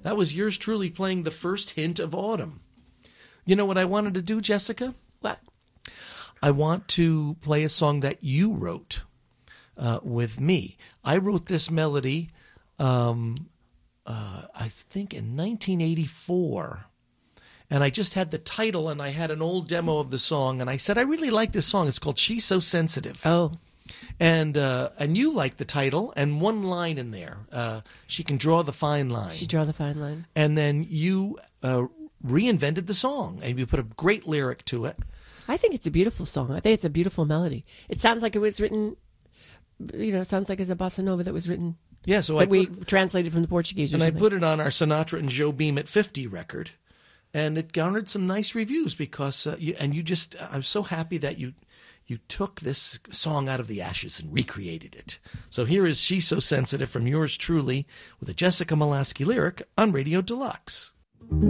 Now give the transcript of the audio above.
That was yours truly playing the first hint of autumn. You know what I wanted to do, Jessica? What? I want to play a song that you wrote with me. I wrote this melody, I think in 1984. And I just had the title, and I had an old demo of the song, and I said, I really like this song. It's called She's So Sensitive. Oh. And you like the title, and one line in there. She can draw the fine line. She draw the fine line. And then you reinvented the song, and you put a great lyric to it. I think it's a beautiful song. I think it's a beautiful melody. It sounds like it was written, it sounds like it's a bossa nova that was written. Yeah, so we translated from the Portuguese. And I put it on our Sinatra and Joe Beam at 50 record, and it garnered some nice reviews because, I'm so happy that you took this song out of the ashes and recreated it. So here is She's So Sensitive from yours truly with a Jessica Molaskey lyric on Radio Deluxe.